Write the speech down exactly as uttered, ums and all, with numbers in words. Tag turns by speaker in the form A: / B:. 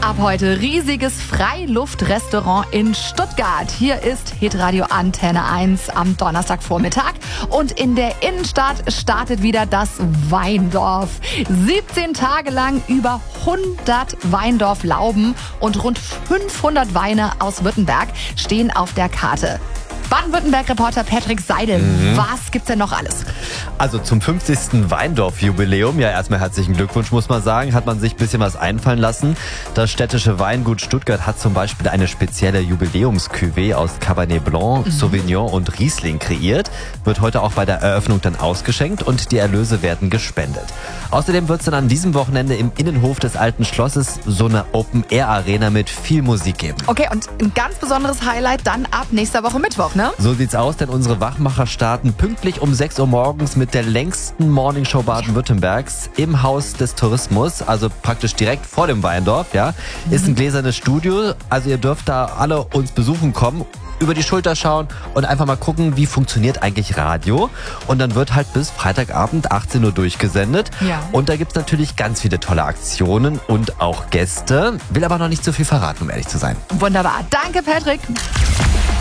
A: Ab heute riesiges Freiluftrestaurant in Stuttgart. Hier ist Hitradio Antenne eins am Donnerstagvormittag. Und in der Innenstadt startet wieder das Weindorf. siebzehn Tage lang über hundert Weindorflauben und rund fünfhundert Weine aus Württemberg stehen auf der Karte. Baden-Württemberg-Reporter Patrick Seidel, mhm. was gibt's denn noch alles?
B: Also zum fünfzigsten Weindorf-Jubiläum, ja erstmal herzlichen Glückwunsch, muss man sagen, hat man sich ein bisschen was einfallen lassen. Das städtische Weingut Stuttgart hat zum Beispiel eine spezielle Jubiläums-Cuvée aus Cabernet Blanc, mhm. Sauvignon und Riesling kreiert. Wird heute auch bei der Eröffnung dann ausgeschenkt und die Erlöse werden gespendet. Außerdem wird es dann an diesem Wochenende im Innenhof des Alten Schlosses so eine Open-Air-Arena mit viel Musik geben.
A: Okay, und ein ganz besonderes Highlight dann ab nächster Woche Mittwoch, ne?
B: So sieht's aus, denn unsere Wachmacher starten pünktlich um sechs Uhr morgens mit der längsten Morningshow Baden-Württembergs im Haus des Tourismus, also praktisch direkt vor dem Weindorf, ja. Ist ein gläsernes Studio, also ihr dürft da alle uns besuchen kommen, über die Schulter schauen und einfach mal gucken, wie funktioniert eigentlich Radio. Und dann wird halt bis Freitagabend achtzehn Uhr durchgesendet.
A: Ja.
B: Und da gibt's natürlich ganz viele tolle Aktionen und auch Gäste. Will aber noch nicht so viel verraten, um ehrlich zu sein.
A: Wunderbar. Danke, Patrick.